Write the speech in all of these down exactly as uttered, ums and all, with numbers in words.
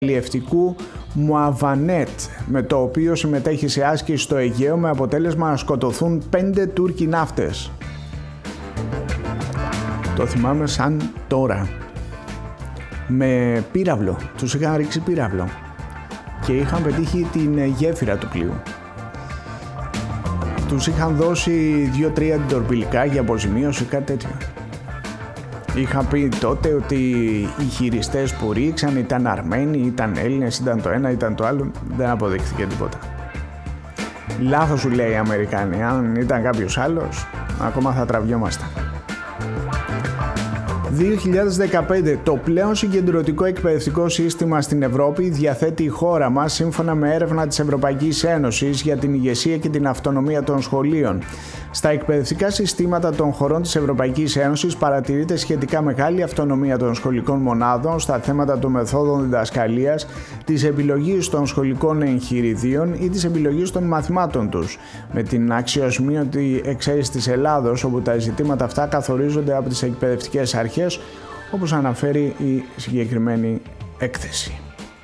αλλιευτικού Μουαβανέτ, με το οποίο συμμετέχει σε άσκηση στο Αιγαίο, με αποτέλεσμα να σκοτωθούν πέντε Τούρκοι ναύτες. Το θυμάμαι σαν τώρα. Με πύραυλο, τους είχαν ρίξει πύραυλο και είχαν πετύχει την γέφυρα του πλοίου. Τους είχαν δώσει δύο-τρία αντιτορπιλικά για αποζημίωση, κάτι τέτοιο. Είχα πει τότε ότι οι χειριστές που ρίξαν ήταν Αρμένοι, ήταν Έλληνες, ήταν το ένα, ήταν το άλλο. Δεν αποδείχθηκε τίποτα. Λάθος σου λέει οι Αμερικάνοι. Αν ήταν κάποιος άλλος, ακόμα θα τραβιόμασταν. δύο χιλιάδες δεκαπέντε. Το πλέον συγκεντρωτικό εκπαιδευτικό σύστημα στην Ευρώπη διαθέτει η χώρα μας, σύμφωνα με έρευνα της Ευρωπαϊκής Ένωσης για την ηγεσία και την αυτονομία των σχολείων. Στα εκπαιδευτικά συστήματα των χωρών της Ευρωπαϊκής Ένωσης παρατηρείται σχετικά μεγάλη αυτονομία των σχολικών μονάδων στα θέματα των μεθόδων διδασκαλίας, της επιλογής των σχολικών εγχειριδίων ή της επιλογής των μαθημάτων τους, με την αξιοσημείωτη εξαίρεση της Ελλάδος, όπου τα ζητήματα αυτά καθορίζονται από τις εκπαιδευτικές αρχές, όπως αναφέρει η συγκεκριμένη έκθεση.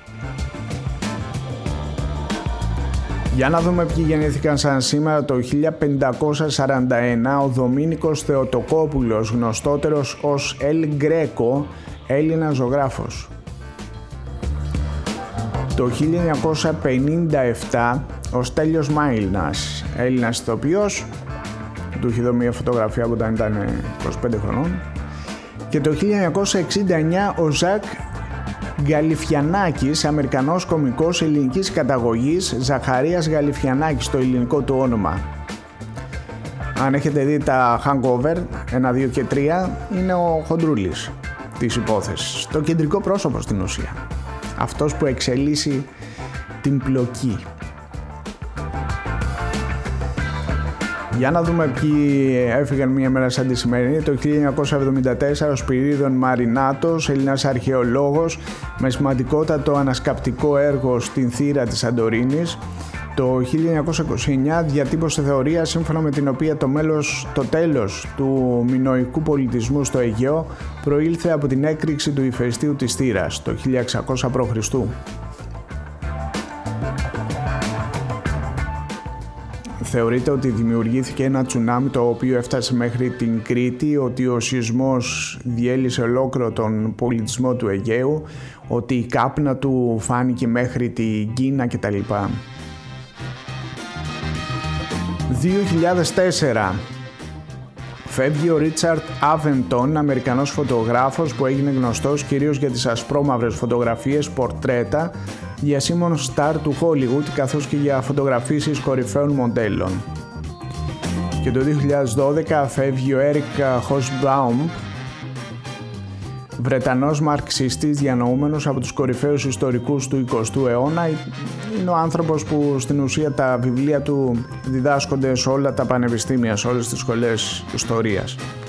Για να δούμε ποιοι γεννήθηκαν σαν σήμερα. Το χίλια πεντακόσια σαράντα ένα ο Δομήνικος Θεοτοκόπουλος, γνωστότερος ως Ελ Γκρέκο, Έλληνας ζωγράφος. Το χίλια εννιακόσια πενήντα επτά ο Στέλιος Μάιλνας, Έλληνας ηθοποιός, του είχε δω μια φωτογραφία που όταν ήταν είκοσι πέντε χρονών. Και το χίλια εννιακόσια εξήντα εννιά ο Ζακ Γαλιφιανάκης, Αμερικανός κωμικός ελληνικής καταγωγής, Ζαχαρίας Γαλιφιανάκης το ελληνικό του όνομα. Αν έχετε δει τα Hangover ένα, δύο και τρία, είναι ο χοντρούλης της υπόθεσης, το κεντρικό πρόσωπο στην ουσία, αυτός που εξελίσσει την πλοκή. Για να δούμε ποιοι έφυγαν μια μέρα σαν τη σημερινή. Το χίλια εννιακόσια εβδομήντα τέσσερα ο Σπυρίδων Μαρινάτος, Έλληνας αρχαιολόγος με σημαντικότατο ανασκαπτικό έργο στην θύρα της Σαντορίνης. Το χίλια εννιακόσια είκοσι εννιά διατύπωσε θεωρία σύμφωνα με την οποία το, μέλος, το τέλος του μινωικού πολιτισμού στο Αιγαίο προήλθε από την έκρηξη του ηφαιστείου της θύρας το χίλια εξακόσια προ Χριστού. Θεωρείται ότι δημιουργήθηκε ένα τσουνάμι το οποίο έφτασε μέχρι την Κρήτη, ότι ο σεισμός διέλυσε ολόκληρο τον πολιτισμό του Αιγαίου, ότι η κάπνα του φάνηκε μέχρι την Κίνα κτλ. δύο χιλιάδες τέσσερα φεύγει ο Ρίτσαρντ Άβεντον, Αμερικανός φωτογράφος που έγινε γνωστός κυρίως για τις ασπρόμαυρες φωτογραφίες πορτρέτα διασήμων στάρ του Hollywood, καθώς και για φωτογραφίσεις κορυφαίων μοντέλων. Και το δύο χιλιάδες δώδεκα φεύγει ο Έρικ Χόσμπαουμ, Βρετανός μαρξιστής διανοούμενος από τους κορυφαίους ιστορικούς του εικοστού αιώνα. Είναι ο άνθρωπος που στην ουσία τα βιβλία του διδάσκονται σε όλα τα πανεπιστήμια, σε όλες τις σχολές ιστορίας.